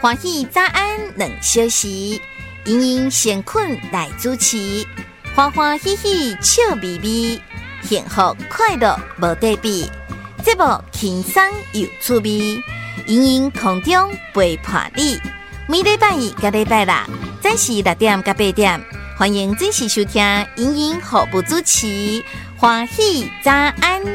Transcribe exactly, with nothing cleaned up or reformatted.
欢喜早安两小时，盈盈闲困来主持，欢欢喜喜笑眯眯，幸福快乐无对比。节目轻松有趣味，盈盈空中陪伴你。每礼拜一甲礼拜六，早时六点甲八点，欢迎准时收听盈盈服务主持，欢喜早安。